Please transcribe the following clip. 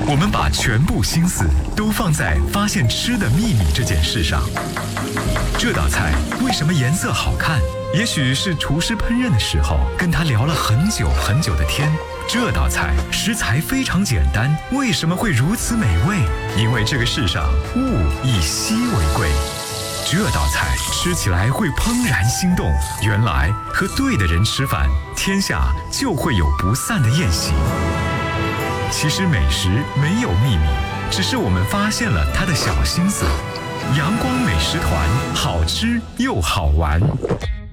我们把全部心思都放在发现吃的秘密这件事上。这道菜为什么颜色好看？也许是厨师烹饪的时候跟他聊了很久很久的天。这道菜食材非常简单，为什么会如此美味？因为这个世上物以稀为贵。这道菜吃起来会怦然心动，原来和对的人吃饭，天下就会有不散的宴席。其实美食没有秘密，只是我们发现了它的小心思。阳光美食团，好吃又好玩。